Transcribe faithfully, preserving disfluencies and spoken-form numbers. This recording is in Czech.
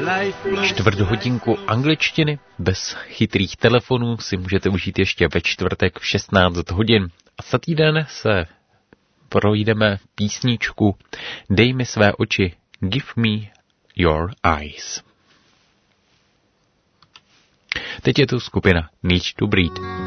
Čtvrt hodinku angličtiny bez chytrých telefonů si můžete užít ještě ve čtvrtek v šestnáct hodin. A za týden se projdeme písničku Dej mi své oči, Give me your eyes. Teď je tu skupina Need to Breathe.